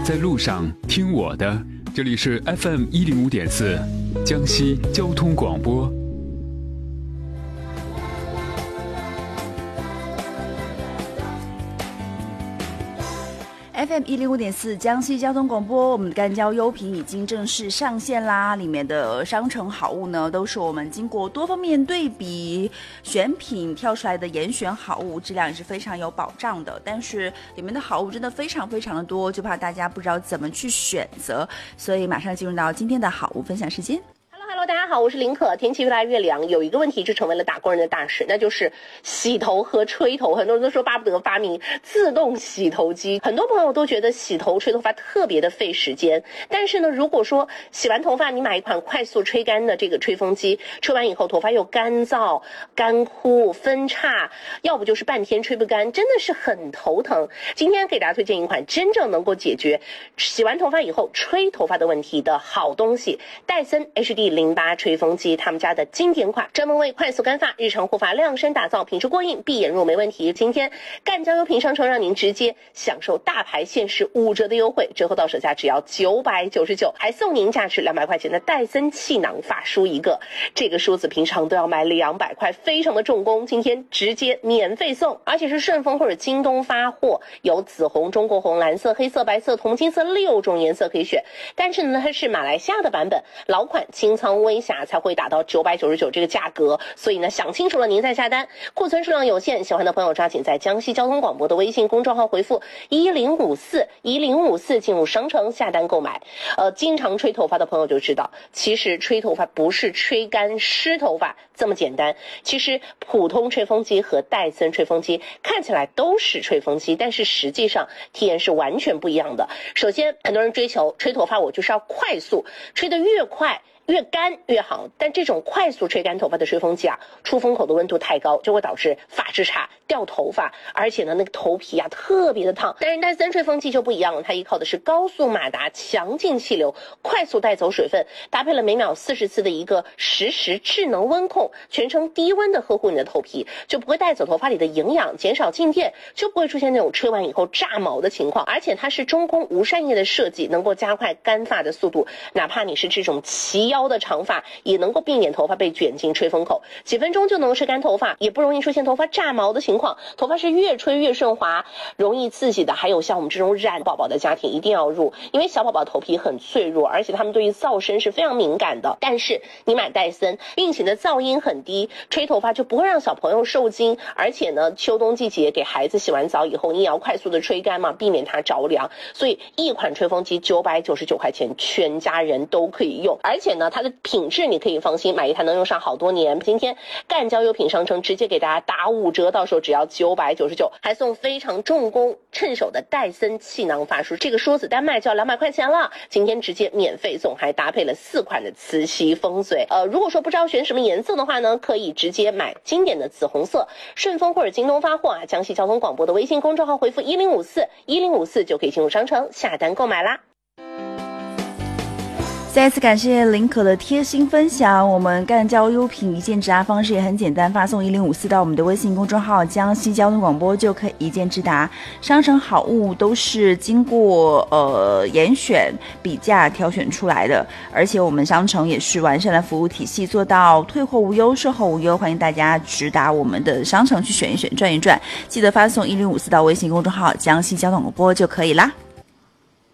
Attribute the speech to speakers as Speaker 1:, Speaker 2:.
Speaker 1: 在路上听我的，这里是 FM105.4 江西交通广播。
Speaker 2: FM105.4 江西交通广播，我们的干交优品已经正式上线啦！里面的商城好物呢，都是我们经过多方面对比选品挑出来的严选好物，质量也是非常有保障的。但是里面的好物真的非常非常的多，就怕大家不知道怎么去选择，所以马上进入到今天的好物分享时间。
Speaker 3: Hello， 大家好，我是林可。天气越来越凉，有一个问题就成为了打工人的大事，那就是洗头和吹头。很多人都说巴不得发明自动洗头机，很多朋友都觉得洗头吹头发特别的费时间。但是呢，如果说洗完头发你买一款快速吹干的这个吹风机，吹完以后头发又干燥、干枯、分叉，要不就是半天吹不干，真的是很头疼。今天给大家推荐一款真正能够解决洗完头发以后吹头发的问题的好东西——戴森 HD08 吹风机，他们家的经典款，专门为快速干发、日常护发量身打造，品质过硬，闭眼入没问题。今天赣江优品商城让您直接享受大牌限时5折的优惠，折后到手价只要999，还送您价值200块钱的戴森气囊发梳一个。这个梳子平常都要买200块，非常的重工，今天直接免费送，而且是顺丰或者京东发货，有紫红、中国红、蓝色、黑色、白色、铜金色6种颜色可以选。但是呢，它是马来西亚的版本，老款清仓微瑕才会打到999这个价格，所以呢，想清楚了您再下单。库存数量有限，喜欢的朋友抓紧在江西交通广播的微信公众号回复1054进入商城下单购买。经常吹头发的朋友就知道，其实吹头发不是吹干湿头发这么简单。其实普通吹风机和戴森吹风机看起来都是吹风机，但是实际上体验是完全不一样的。首先，很多人追求吹头发我就是要快速，吹得越快越干越好，但这种快速吹干头发的吹风机啊，出风口的温度太高，就会导致发质差、掉头发，而且呢，那个头皮啊特别的烫。但是戴森吹风机就不一样了，它依靠的是高速马达、强劲气流，快速带走水分，搭配了每秒40次的一个实时智能温控，全程低温的呵护你的头皮，就不会带走头发里的营养，减少静电，就不会出现那种吹完以后炸毛的情况。而且它是中空无扇叶的设计，能够加快干发的速度，哪怕你是这种齐腰的长发，也能够避免头发被卷进吹风口，几分钟就能吹干头发，也不容易出现头发炸毛的情况。头发是越吹越顺滑，容易刺激的还有像我们这种染宝宝的家庭一定要入，因为小宝宝头皮很脆弱，而且他们对于噪声是非常敏感的。但是你买戴森，并且呢噪音很低，吹头发就不会让小朋友受惊，而且呢秋冬季节给孩子洗完澡以后，你也要快速的吹干嘛，避免它着凉。所以一款吹风机999块钱，全家人都可以用，而且呢它的品质你可以放心，买一台能用上好多年。今天赣交优品商城直接给大家打5折，到手只要999，还送非常重工趁手的戴森气囊发梳，这个梳子单卖就要200块钱了，今天直接免费送，还搭配了4款的磁吸风水。如果说不知道选什么颜色的话呢，可以直接买经典的紫红色，顺丰或者京东发货啊，江西交通广播的微信公众号回复1054就可以进入商城下单购买啦。
Speaker 2: 再次感谢林可的贴心分享，我们赣交优品一键直达方式也很简单，发送1054到我们的微信公众号江西交通广播就可以一键直达。商城好物都是经过严选比价挑选出来的，而且我们商城也是完善的服务体系，做到退货无忧、售后无忧，欢迎大家直达我们的商城去选一选、转一转。记得发送1054到微信公众号江西交通广播就可以啦。